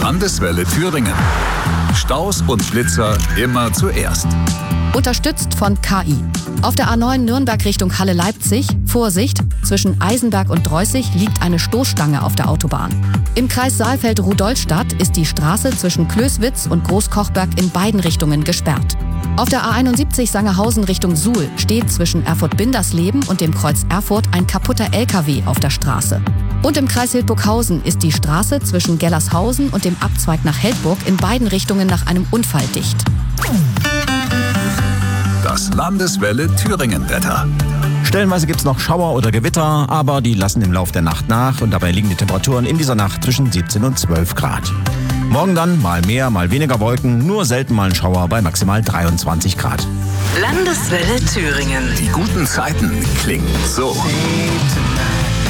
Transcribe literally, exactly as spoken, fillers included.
Landeswelle Thüringen. Staus und Blitzer immer zuerst. Unterstützt von K I. Auf der A neun Nürnberg Richtung Halle-Leipzig, Vorsicht, zwischen Eisenberg und Dreußig liegt eine Stoßstange auf der Autobahn. Im Kreis Saalfeld-Rudolstadt ist die Straße zwischen Klößwitz und Großkochberg in beiden Richtungen gesperrt. Auf der A einundsiebzig Sangerhausen Richtung Suhl steht zwischen Erfurt-Bindersleben und dem Kreuz Erfurt ein kaputter L K W auf der Straße. Und im Kreis Hildburghausen ist die Straße zwischen Gellershausen und dem Abzweig nach Heldburg in beiden Richtungen nach einem Unfall dicht. Das Landeswelle Thüringen-Wetter. Stellenweise gibt es noch Schauer oder Gewitter, aber die lassen im Lauf der Nacht nach und dabei liegen die Temperaturen in dieser Nacht zwischen siebzehn und zwölf Grad. Morgen dann mal mehr, mal weniger Wolken, nur selten mal ein Schauer bei maximal dreiundzwanzig Grad. Landeswelle Thüringen. Die guten Zeiten klingen so.